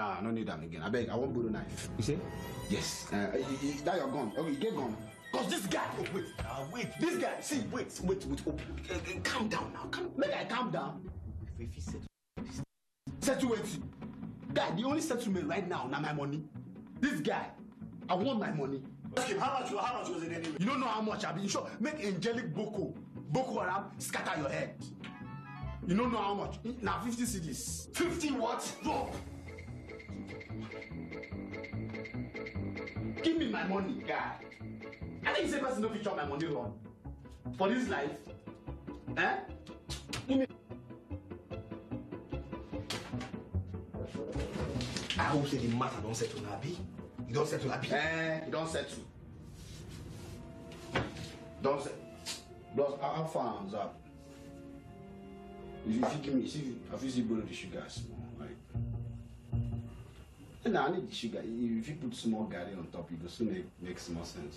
I don't need them again. I beg, I won't borrow knife. You say? Yes. That your gun. Okay, you get gun. Cause this guy, wait. This guy, see, wait. Calm down now. Make I calm down. If he settle it. Guy, the only settlement right now, my money. This guy, I want my money. Ask him, how much was it anyway? You don't know how much I've been sure. Make angelic Boko Haram scatter your head. You don't know how much. Now 50 CDs. 50 what? No. Give me my money, guy. I think you say person no fit chop my money run. For this life. Eh? Give me. I hope say the matter don't settle now, B. You don't settle, Abi. You don't settle. Don't settle. Blood, how far is up? If you give me, see, I feel you borrow the sugar small, right? And I need the sugar. If you put small garri on top, it will soon make more sense.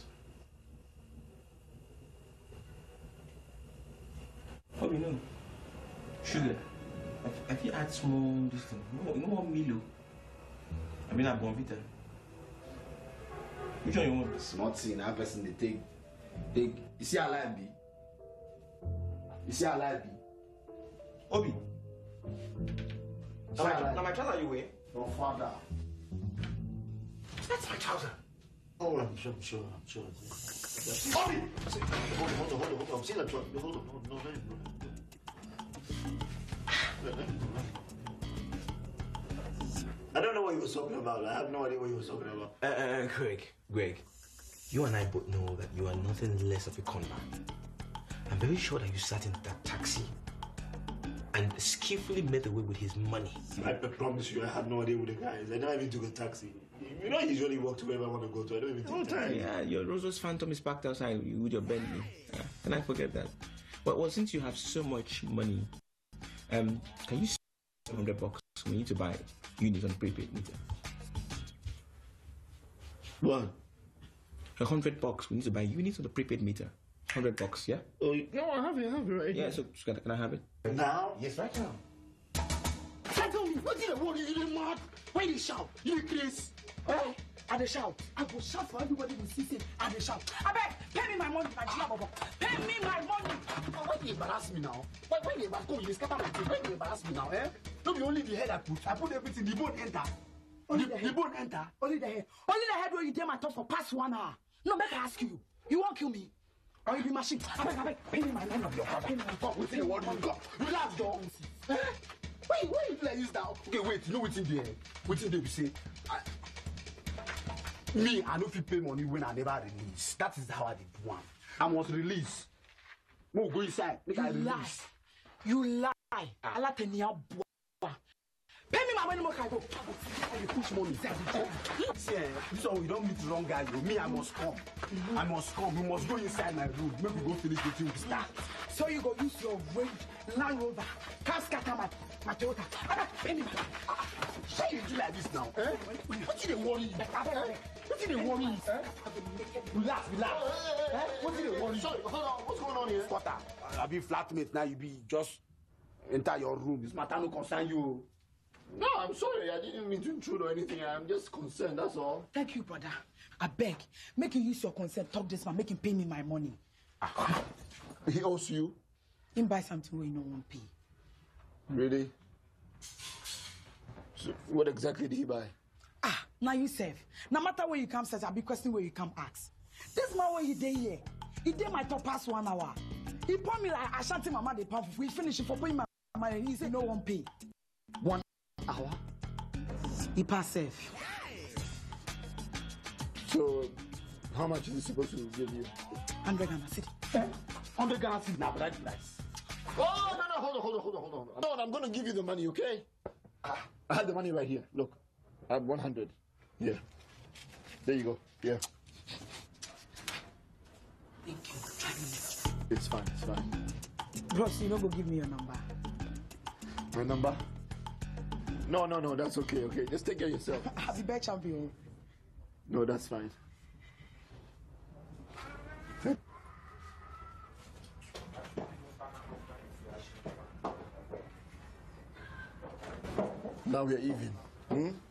Oh, you know, sugar. If you add small, this thing, no more Milo. I mean, I'm Bonvita. Which one you want? Small thing, that person they take. You see how life be? You see how life be? Obi. Now my trouser you wear? Your father. That's my trouser. Oh, I'm sure. Obi! Hold on. I'm seeing that trouser. Hold on. No. I don't know what he was talking about. I have no idea what he was talking about. Greg, you and I both know that you are nothing less of a con man. I'm very sure that you sat in that taxi and skillfully made away with his money. I promise you, I had no idea who the guy is. I never even took a taxi. You know, I usually walk to wherever I want to go to. I don't even take taxi. Yeah, your Rolls-Royce Phantom is parked outside with your Bentley. Can I forget that? Well, since you have so much money, can you send $100 we need to buy units on prepaid meter? What? $100 we need to buy units on the prepaid meter. $100, yeah? Oh, no, I have it right here. Yeah, so can I have it? Now? Yes, right now. Tell me, what did I want? You didn't mad? Why you shout? You didn't Chris? Oh, I dey shout. I go shout for everybody to see it. I dey shout. I beg, pay me my money, Nigeria Bobo. Pay me my money. Why you embarrass me now? Why you embarrass me? You scatter my thing. Why you embarrass me now? Don't be only the head I put everything. The bone enter. The bone enter. Only the head. Only the head where you dare my talk for past 1 hour. No, make I ask you. You won't kill me. Or you be machine. I beg. Pay me my money. Pay me my fuck. What's the word you got? Relax, dog. Why you do like this now? Okay, wait. You know what's in there? What's in there? We say. Me, I no fit pay money when I never release. That is how I did one. I must release. No, go inside. Make I release. You lie. Allah tenia boy. Pay me my money, more I go. I push money. See, this one we don't meet the wrong guy. Me, I must come. I must come. We must go inside my room. Maybe we go finish the thing we start. So you go use your range, Land Rover, can't scatter my Toyota. Pay me. Why you do like this now? What did they worry you? What did they worry you? Relax. What did they worry you? Sorry, hold on. What's going on here? Squatter. I be flatmate now. You be just enter your room. This matter no concern you. No, I'm sorry. I didn't mean to intrude or anything. I'm just concerned, that's all. Thank you, brother. I beg. Make you use your consent. Talk this man. Make him pay me my money. He owes you? Him buy something where you no want pay. Really? So what exactly did he buy? Now you save. No matter where you come, says I'll be questioning where you come ask. This man where he day here. He did my top past 1 hour. He bought me like Ashanti Mama the pump. We finish it for paying my money. He said no one pay. 1 hour. He pass safe. So how much is he supposed to give you? 100 Ghana cedi. 100 Ghana cedi now, but that's nice. Oh, no, hold on. No, I'm going to give you the money, okay? I have the money right here. Look, I have 100. Yeah. There you go. Yeah. Thank you. It's fine. Bros, you don't go give me your number. My number? No, that's okay. Just take care of yourself. I'll be back champion. No, that's fine. Now we're even.